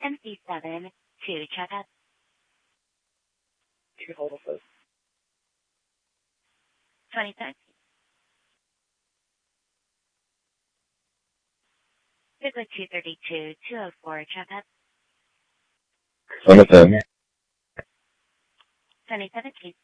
MC7 to check up. Can you hold on, please? 2017. Bigwood 232, 204, check up. Jonathan. 2017.